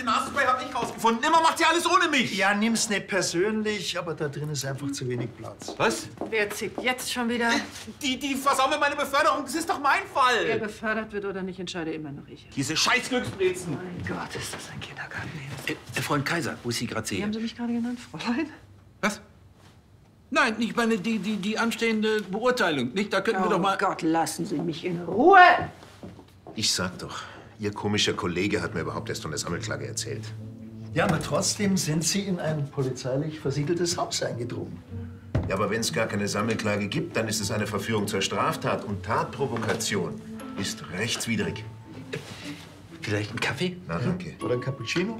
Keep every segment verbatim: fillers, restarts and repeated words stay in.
Nasenspray habe ich rausgefunden. Immer macht ihr alles ohne mich. Ja, nimm's nicht persönlich, aber da drin ist einfach zu wenig Platz. Was? Wer zickt jetzt schon wieder? Die, die versammeln meine Beförderung. Das ist doch mein Fall. Wer befördert wird oder nicht, entscheide immer noch ich. Diese scheiß Glücksbrezen. Mein Gott, ist das ein Kindergarten hier. Äh, Freund Kaiser, wo ich Sie gerade Wie sehe. haben Sie mich gerade genannt, Fräulein? Was? Nein, ich meine die, die, die anstehende Beurteilung. Nicht? Da könnten wir doch mal... Oh Gott, lassen Sie mich in Ruhe! Ich sag doch, Ihr komischer Kollege hat mir überhaupt erst von der Sammelklage erzählt. Ja, aber trotzdem sind Sie in ein polizeilich versiegeltes Haus eingedrungen. Ja, aber wenn es gar keine Sammelklage gibt, dann ist es eine Verführung zur Straftat. Und Tatprovokation ist rechtswidrig. Vielleicht einen Kaffee? Na, danke. Oder ein Cappuccino?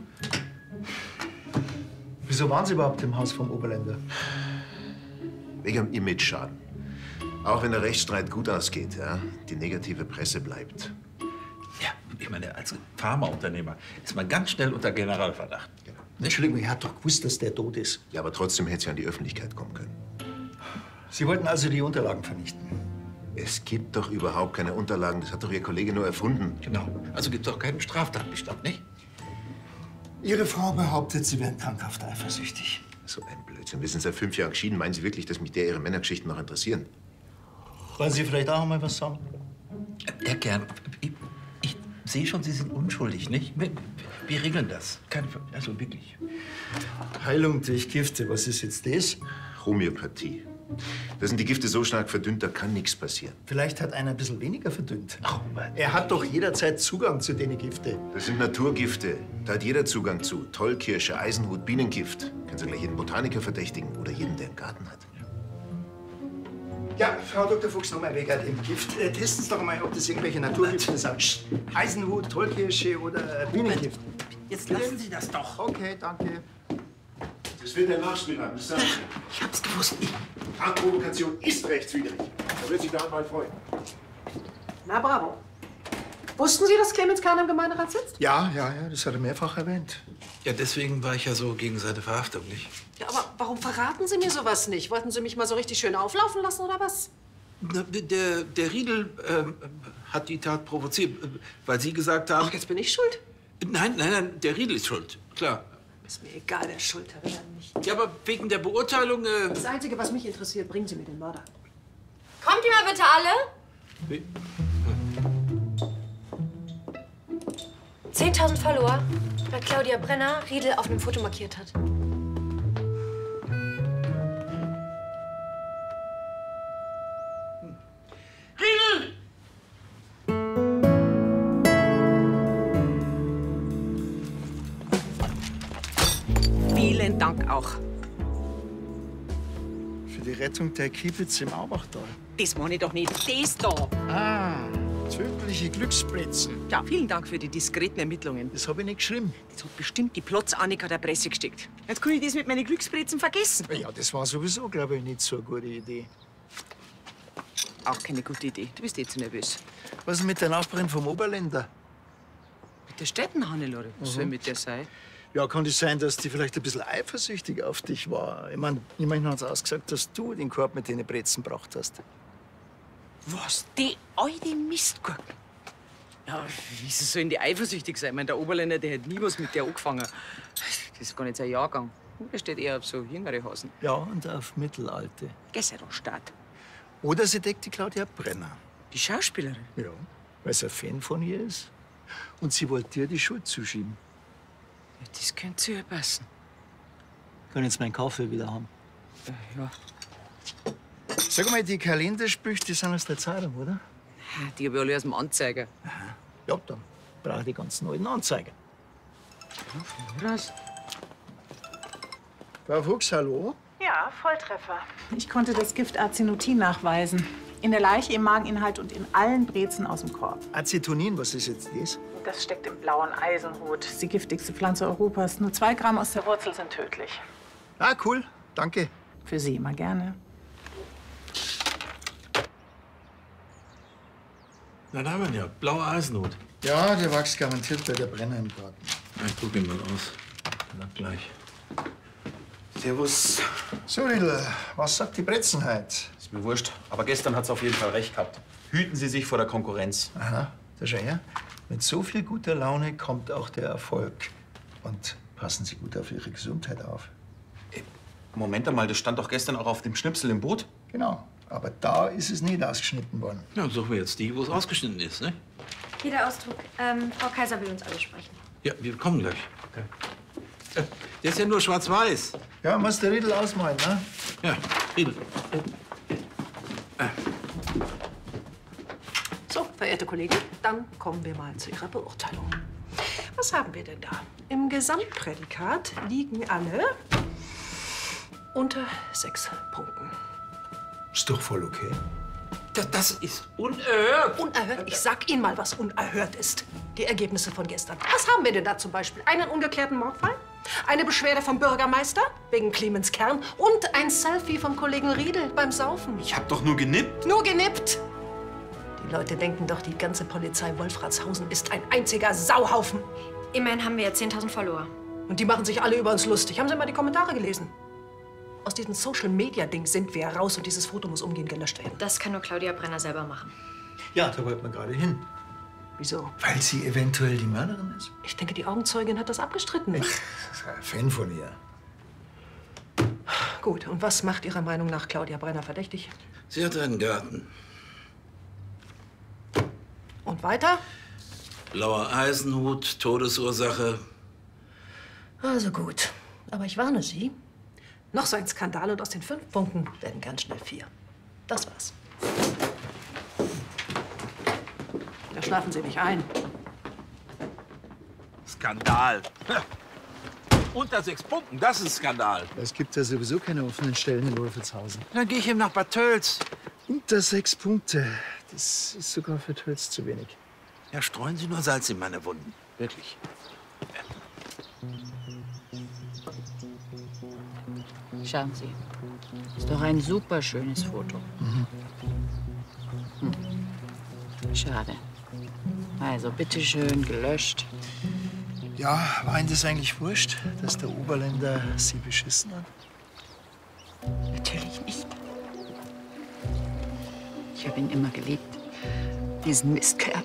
Wieso waren Sie überhaupt im Haus vom Oberländer? Wegen Image-Schaden. Auch wenn der Rechtsstreit gut ausgeht, ja, die negative Presse bleibt. Ja, ich meine, als Pharmaunternehmer ist man ganz schnell unter Generalverdacht. Genau. Entschuldigung, er hat doch gewusst, dass der tot ist. Ja, aber trotzdem hätte sie an die Öffentlichkeit kommen können. Sie wollten also die Unterlagen vernichten? Es gibt doch überhaupt keine Unterlagen. Das hat doch Ihr Kollege nur erfunden. Genau. Also gibt es auch keinen Straftatbestand, nicht? Ihre Frau behauptet, Sie wären krankhaft eifersüchtig. So ein Blödsinn. Wir sind seit fünf Jahren geschieden. Meinen Sie wirklich, dass mich der Ihre Männergeschichten noch interessieren? Wollen Sie vielleicht auch mal was sagen? Ja, gern. Ich, ich sehe schon, Sie sind unschuldig, nicht? Wir, wir regeln das. Keine, also wirklich. Heilung durch Gifte, was ist jetzt das? Homöopathie. Da sind die Gifte so stark verdünnt, da kann nichts passieren. Vielleicht hat einer ein bisschen weniger verdünnt. Ach, Mann. Er hat doch jederzeit Zugang zu den Gifte. Das sind Naturgifte. Da hat jeder Zugang zu. Tollkirsche, Eisenhut, Bienengift. Können Sie gleich jeden Botaniker verdächtigen oder jeden, der einen Garten hat. Ja, Frau Doktor Fuchs, nochmal wegen dem Gift. Äh, testen Sie doch mal, ob das irgendwelche Naturgifte sind. Eisenhut, Tollkirsche oder Bienengift. Jetzt lassen Sie das doch. Okay, danke. Das wird der Nachspiel haben, das sage ich. Ich hab's gewusst. Ich Tatprovokation ist rechtswidrig. Da wird sich der Anwalt freuen. Na, bravo. Wussten Sie, dass Clemens Kahn im Gemeinderat sitzt? Ja, ja, ja, das hat er mehrfach erwähnt. Ja, deswegen war ich ja so gegen seine Verhaftung, nicht? Ja, aber warum verraten Sie mir sowas nicht? Wollten Sie mich mal so richtig schön auflaufen lassen, oder was? Na, Der, der Riedel ähm, hat die Tat provoziert, äh, weil Sie gesagt haben... Ach, jetzt bin ich schuld? Nein, nein, nein, der Riedel ist schuld, klar. Ist mir egal, wer schuld hat oder nicht. Ja, aber wegen der Beurteilung... Äh, Das Einzige, was mich interessiert, bringen Sie mir den Mörder. Kommt ihr mal bitte alle? wie- zehntausend Follower, weil Claudia Brenner Riedel auf einem Foto markiert hat. Riedel! Vielen Dank auch. Für die Rettung der Kiebitz im Aubachtal. Das meine ich doch nicht. Das da. Ah, tödliche Glücksspritzen. Ja, vielen Dank für die diskreten Ermittlungen. Das habe ich nicht geschrieben. Das hat bestimmt die Plotz-Annika der Presse gesteckt. Jetzt kann ich das mit meinen Glücksspritzen vergessen. Ja, das war sowieso, glaube ich, nicht so eine gute Idee. Auch keine gute Idee. Du bist eh zu nervös. Was ist mit der Nachbarin vom Oberländer? Mit der Städten, Hannelore. Was soll mit der sein? Ja, kann es sein, dass die vielleicht ein bisschen eifersüchtig auf dich war? Ich meine, immerhin hat sie ausgesagt, dass du den Korb mit den Brezen gebracht hast. Was? Die alte Mistgurken? Ja, wieso sollen die eifersüchtig sein? Ich meine, der Oberländer, der hat nie was mit der angefangen. Das ist gar nicht sein Jahrgang. Der steht eher auf so jüngere Hasen. Ja, und auf Mittelalte. Geh sei doch Staat. Oder sie deckt die Claudia Brenner. Die Schauspielerin. Ja, weil sie ein Fan von ihr ist. Und sie wollte dir die Schuld zuschieben. Ja, das könnte zu ihr passen. Ich kann jetzt meinen Kaffee wieder haben. Äh, ja. Sag mal, die Kalendersprüche, die sind aus der Zeitung, oder? Die hab ich alle aus dem Anzeiger. Ja, dann brauche ich die ganzen alten Anzeiger. Was? Frau Fuchs, hallo? Ja, Volltreffer. Ich konnte das Gift Acetonin nachweisen. In der Leiche, im Mageninhalt und in allen Brezen aus dem Korb. Acetonin, was ist jetzt das? Das steckt im blauen Eisenhut. Das ist die giftigste Pflanze Europas. Nur zwei Gramm aus der Wurzel sind tödlich. Ah, cool. Danke. Für Sie immer gerne. Na, da haben wir ihn ja. Blauer Eisenhut. Ja, der wächst garantiert bei der Brenner im Garten. Ich guck ihn mal aus. Na, gleich. Servus. So, Riedl, was sagt die Bretzenheit? Ist mir wurscht. Aber gestern hat sie auf jeden Fall recht gehabt. Hüten Sie sich vor der Konkurrenz. Aha, da schau her. Mit so viel guter Laune kommt auch der Erfolg. Und passen Sie gut auf Ihre Gesundheit auf. Moment einmal, das stand doch gestern auch auf dem Schnipsel im Boot. Genau. Aber da ist es nicht ausgeschnitten worden. Ja, dann suchen wir jetzt die, wo es ausgeschnitten ist, ne? Hier der Ausdruck. Ähm, Frau Kaiser will uns alle sprechen. Ja, wir kommen gleich. Äh, Der ist ja nur schwarz-weiß. Ja, muss der Riedel ausmalen, ne? Ja, Riedel. So, verehrte Kollegen, dann kommen wir mal zu Ihrer Beurteilung. Was haben wir denn da? Im Gesamtprädikat liegen alle unter sechs Punkten. Ist doch voll okay. Das, das ist unerhört. Unerhört? Ich sag Ihnen mal, was unerhört ist. Die Ergebnisse von gestern. Was haben wir denn da zum Beispiel? Einen ungeklärten Mordfall? Eine Beschwerde vom Bürgermeister wegen Clemens Kern und ein Selfie vom Kollegen Riedel beim Saufen. Ich hab doch nur genippt. Nur genippt. Die Leute denken doch, die ganze Polizei Wolfratshausen ist ein einziger Sauhaufen. Immerhin haben wir ja zehntausend Follower. Und die machen sich alle über uns lustig. Haben Sie mal die Kommentare gelesen? Aus diesem Social-Media-Ding sind wir raus und dieses Foto muss umgehend gelöscht werden. Das kann nur Claudia Brenner selber machen. Ja, da wollten wir gerade hin. Wieso? Weil sie eventuell die Mörderin ist. Ich denke, die Augenzeugin hat das abgestritten. Das ist ein Fan von ihr. Gut, und was macht Ihrer Meinung nach Claudia Brenner verdächtig? Sie hat einen Garten. Und weiter? Blauer Eisenhut, Todesursache. Also gut. Aber ich warne Sie. Noch so ein Skandal und aus den fünf Punkten werden ganz schnell vier. Das war's. Da schlafen Sie nicht ein. Skandal. Unter sechs Punkten, das ist Skandal. Es gibt ja sowieso keine offenen Stellen in Wolfratshausen. Dann gehe ich eben nach Bad Tölz. Unter sechs Punkte. Das ist sogar für Tölz zu wenig. Ja, streuen Sie nur Salz in meine Wunden. Wirklich. Schauen Sie. Ist doch ein super schönes Foto. Mhm. Hm. Schade. Also, bitteschön, gelöscht. Ja, war Ihnen das eigentlich wurscht, dass der Oberländer Sie beschissen hat? Natürlich nicht. Ich habe ihn immer geliebt. Diesen Mistkerl.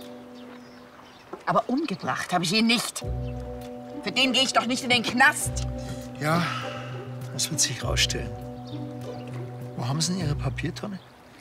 Aber umgebracht habe ich ihn nicht. Für den gehe ich doch nicht in den Knast. Ja, das wird sich rausstellen. Wo haben Sie denn Ihre Papiertonne?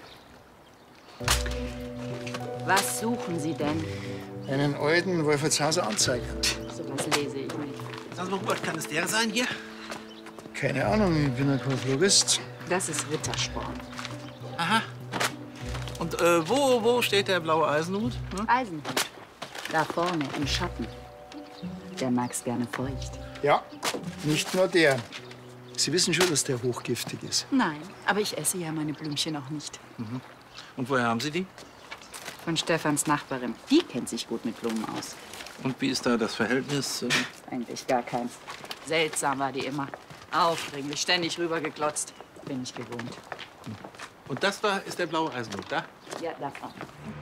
Was suchen Sie denn? Einen alten Wolfratshauser Anzeiger. So was lese ich nicht. Sagen Sie mal, Hubert, kann es der sein hier? Keine Ahnung, ich bin ja kein Florist. Das ist Rittersporn. Aha. Und äh, wo, wo steht der blaue Eisenhut? Hm? Eisenhut. Da vorne im Schatten. Der mag's gerne feucht. Ja, nicht nur der. Sie wissen schon, dass der hochgiftig ist. Nein, aber ich esse ja meine Blümchen auch nicht. Mhm. Und woher haben Sie die? Von Stefans Nachbarin. Die kennt sich gut mit Blumen aus. Und wie ist da das Verhältnis? Äh? Eigentlich gar keins. Seltsam war die immer. Aufdringlich, ständig rübergeglotzt. Bin ich gewohnt. Und das da ist der blaue Eisenhut, da? Ja, da vorne.